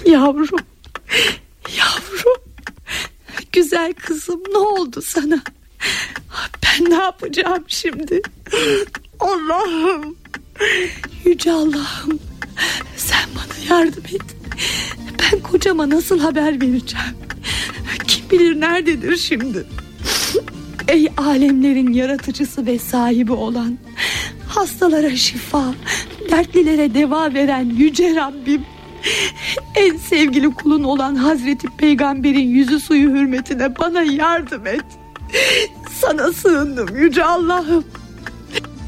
Yavrum, yavrum, güzel kızım, ne oldu sana? Ben ne yapacağım şimdi? Allah'ım, yüce Allah'ım, sen bana yardım et. Ben kocama nasıl haber vereceğim? Kim bilir nerededir şimdi? Ey alemlerin yaratıcısı ve sahibi olan, hastalara şifa, dertlilere deva veren yüce Rabbim, en sevgili kulun olan Hazreti Peygamber'in yüzü suyu hürmetine bana yardım et. Sana sığındım yüce Allah'ım.